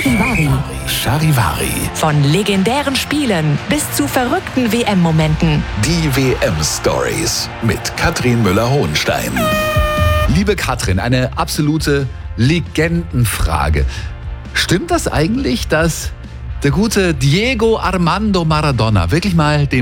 Charivari. Charivari. Von legendären Spielen bis zu verrückten WM-Momenten. Die WM-Stories mit Katrin Müller-Hohenstein. Liebe Katrin, eine absolute Legendenfrage. Stimmt das eigentlich, dass der gute Diego Armando Maradona wirklich mal den